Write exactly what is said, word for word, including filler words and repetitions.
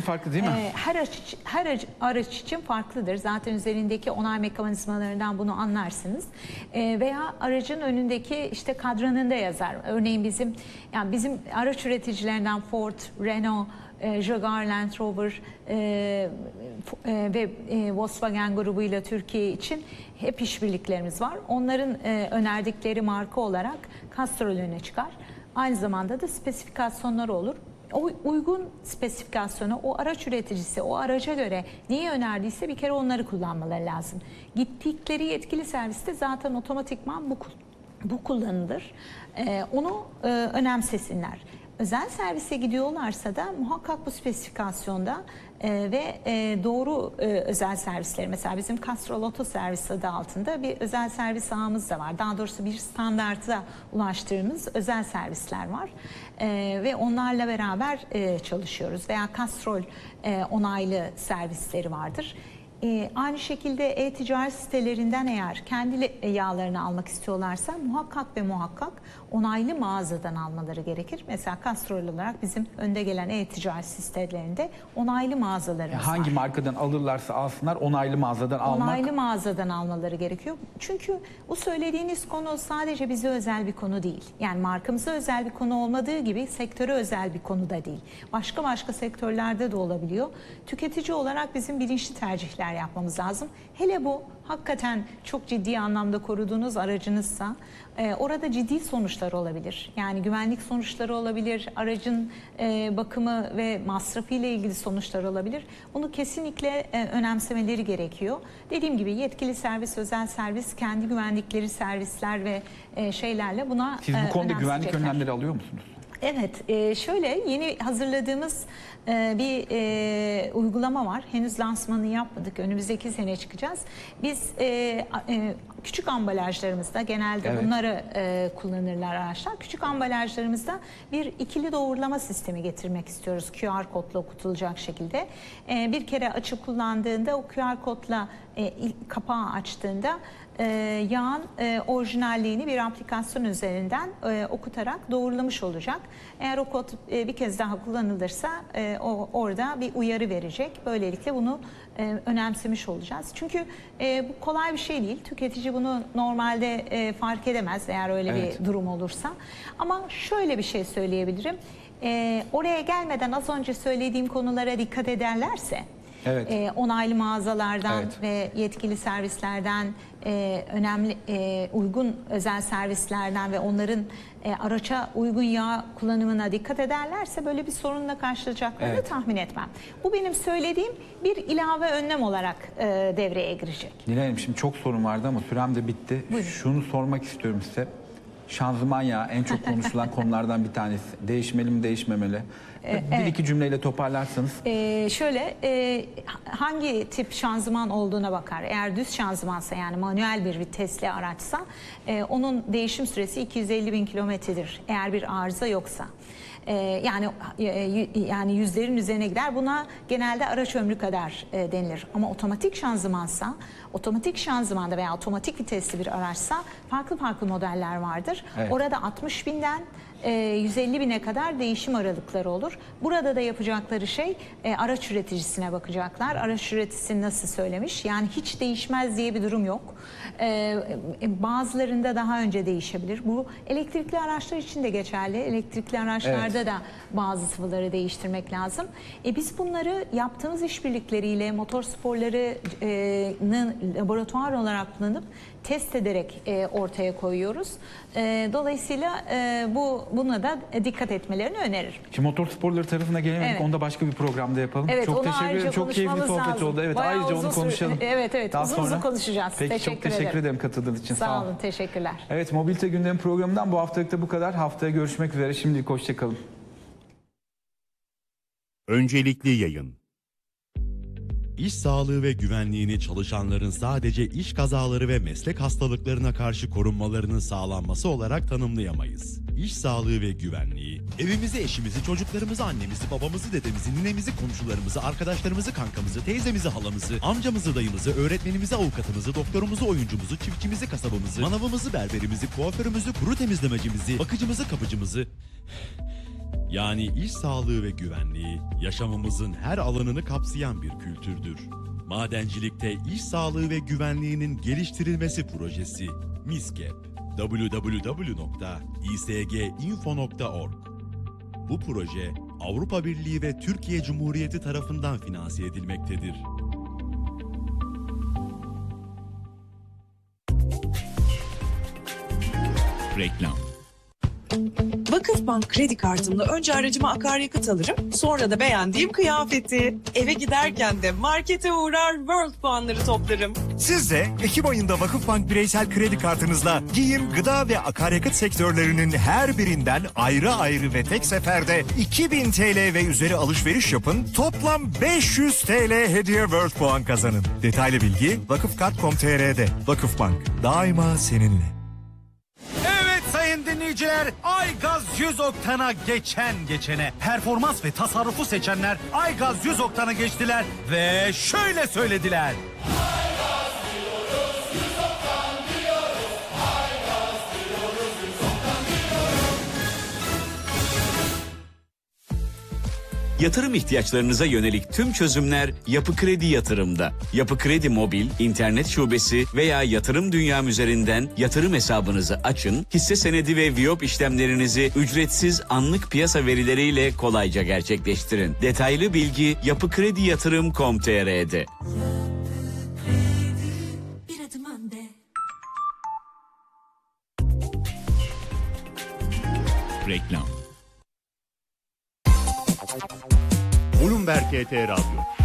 farklı değil mi? E, her, araç, her araç için farklıdır. Zaten üzerindeki onay mekanizmalarından bunu anlarsınız. E, veya aracın önündeki işte kadranında yazar. Örneğin bizim yani bizim araç üreticilerinden Ford, Renault, e, Jaguar, Land Rover e, e, ve e, Volkswagen grubuyla Türkiye için hep işbirliklerimiz var. Onların e, önerdikleri marka olarak Castrol öne çıkar. Aynı zamanda da spesifikasyonları olur. O uygun spesifikasyonu o araç üreticisi o araca göre niye önerdiyse bir kere onları kullanmaları lazım. Gittikleri yetkili serviste zaten otomatikman bu, bu kullanılır. Ee, onu e, önemsesinler. Özel servise gidiyorlarsa da muhakkak bu spesifikasyonda e, ve e, doğru e, özel servisleri, mesela bizim Castrol Oto Servis adı altında bir özel servis ağımız da var. Daha doğrusu bir standarta ulaştığımız özel servisler var e, ve onlarla beraber e, çalışıyoruz. Veya Castrol e, onaylı servisleri vardır. Ee, aynı şekilde e-ticaret sitelerinden eğer kendi yağlarını almak istiyorlarsa muhakkak ve muhakkak onaylı mağazadan almaları gerekir. Mesela Castrol olarak bizim önde gelen e-ticaret sitelerinde onaylı mağazalarımız yani hangi var. markadan alırlarsa alsınlar onaylı mağazadan almak. Onaylı mağazadan almaları gerekiyor. Çünkü bu söylediğiniz konu sadece bize özel bir konu değil. Yani markamıza özel bir konu olmadığı gibi sektöre özel bir konu da değil. Başka başka sektörlerde de olabiliyor. Tüketici olarak bizim bilinçli tercihler yapmamız lazım. Hele bu hakikaten çok ciddi anlamda koruduğunuz aracınızsa e, orada ciddi sonuçlar olabilir. Yani güvenlik sonuçları olabilir, aracın e, bakımı ve masrafı ile ilgili sonuçlar olabilir. Bunu kesinlikle e, önemsemeleri gerekiyor. Dediğim gibi yetkili servis, özel servis, kendi güvenlikleri servisler ve e, şeylerle buna Siz bu konuda e, güvenlik önlemleri alıyor musunuz? Evet, e, şöyle yeni hazırladığımız e, bir e, uygulama var. Henüz lansmanını yapmadık. Önümüzdeki sene çıkacağız. Biz e, e, küçük ambalajlarımızda genelde evet. bunları e, kullanırlar araçlar. Küçük ambalajlarımızda bir ikili doğrulama sistemi getirmek istiyoruz. Q R kodla okutulacak şekilde. E, bir kere açıp kullandığında o Q R kodla e, kapağı açtığında e, yağın e, orijinalliğini bir aplikasyon üzerinden e, okutarak doğrulamış olacak. Eğer o kod e, bir kez daha kullanılırsa e, o orada bir uyarı verecek. Böylelikle bunu e, önemsemiş olacağız. Çünkü e, bu kolay bir şey değil. Tüketici bunu normalde e, fark edemez eğer öyle evet. bir durum olursa. Ama şöyle bir şey söyleyebilirim. E, oraya gelmeden az önce söylediğim konulara dikkat ederlerse, evet. e, onaylı mağazalardan evet. ve yetkili servislerden, e, önemli e, uygun özel servislerden ve onların e, araça uygun yağ kullanımına dikkat ederlerse böyle bir sorunla karşılaşacaklarını evet. tahmin etmem. Bu benim söylediğim bir ilave önlem olarak e, devreye girecek. Nilay Hanım, şimdi çok sorun vardı ama sürem de bitti. Buyurun. Şunu sormak istiyorum size. Şanzıman yağı en çok konuşulan konulardan bir tanesi. Değişmeli mi, değişmemeli? Ee, bir evet. iki cümleyle toparlarsanız. Ee, şöyle, e, hangi tip şanzıman olduğuna bakar. Eğer düz şanzımansa, yani manuel bir vitesli araçsa e, onun değişim süresi iki yüz elli bin kilometredir. Eğer bir arıza yoksa. Ee, yani e, yani yüzlerin üzerine gider. Buna genelde araç ömrü kadar e, denilir. Ama otomatik şanzımansa, otomatik şanzımanda veya otomatik vitesli bir araçsa farklı farklı modeller vardır. Evet. Orada altmış binden yüz elli bine kadar değişim aralıkları olur. Burada da yapacakları şey araç üreticisine bakacaklar. Araç üreticisi nasıl söylemiş? Yani hiç değişmez diye bir durum yok. Bazılarında daha önce değişebilir. Bu elektrikli araçlar için de geçerli. Elektrikli araçlarda evet. da bazı sıvıları değiştirmek lazım. E biz bunları yaptığımız işbirlikleriyle motor sporlarını laboratuvar olarak kullanıp test ederek e, ortaya koyuyoruz. E, dolayısıyla e, bu buna da dikkat etmelerini öneririm. Şimdi motor sporları tarafına gelemedik. Evet. Onu da başka bir programda yapalım. Evet, çok teşekkür ederim. Çok keyifli sohbet lazım. oldu. Evet, Bayağı ayrıca onu konuşalım. Evet, evet. Daha uzun sonra... uzun konuşacağız. Peki, teşekkür çok teşekkür ederim, ederim katıldığınız için. Sağ, Sağ olun. olun. Teşekkürler. Evet, Mobilite Gündemi programından bu haftalık da bu kadar. Haftaya görüşmek üzere. Şimdilik hoşçakalın. Öncelikli yayın. İş sağlığı ve güvenliğini çalışanların sadece iş kazaları ve meslek hastalıklarına karşı korunmalarının sağlanması olarak tanımlayamayız. İş sağlığı ve güvenliği, evimizi, eşimizi, çocuklarımızı, annemizi, babamızı, dedemizi, ninemizi, komşularımızı, arkadaşlarımızı, kankamızı, teyzemizi, halamızı, amcamızı, dayımızı, öğretmenimizi, avukatımızı, doktorumuzu, oyuncumuzu, çiftçimizi, kasabımızı, manavımızı, berberimizi, kuaförümüzü, kuru temizlemecimizi, bakıcımızı, kapıcımızı Yani iş sağlığı ve güvenliği yaşamımızın her alanını kapsayan bir kültürdür. Madencilikte iş sağlığı ve güvenliğinin geliştirilmesi projesi MİSGEP. double-u double-u double-u nokta i s g info nokta org. Bu proje Avrupa Birliği ve Türkiye Cumhuriyeti tarafından finanse edilmektedir. Reklam. Vakıfbank kredi kartımla önce aracıma akaryakıt alırım, sonra da beğendiğim kıyafeti. Eve giderken de markete uğrar, World puanları toplarım. Siz de Ekim ayında Vakıfbank bireysel kredi kartınızla giyim, gıda ve akaryakıt sektörlerinin her birinden ayrı ayrı ve tek seferde iki bin T L ve üzeri alışveriş yapın. Toplam beş yüz T L hediye World puan kazanın. Detaylı bilgi vakıfkart nokta com nokta t r'de. Vakıfbank, daima seninle. Sayın dinleyiciler, Aygaz yüz oktana geçen geçene performans ve tasarrufu seçenler Aygaz yüz oktana geçtiler ve şöyle söylediler. Aygaz diyoruz, yüz oktan diyoruz. Aygaz diyoruz, yüz oktan diyoruz. Yatırım ihtiyaçlarınıza yönelik tüm çözümler Yapı Kredi Yatırım'da. Yapı Kredi Mobil, internet şubesi veya Yatırım Dünyam üzerinden yatırım hesabınızı açın, hisse senedi ve Viyop işlemlerinizi ücretsiz anlık piyasa verileriyle kolayca gerçekleştirin. Detaylı bilgi yapı kredi yatırım nokta com nokta t r'de. Bir adım önde. Reklam. Bloomberg T T Radyo.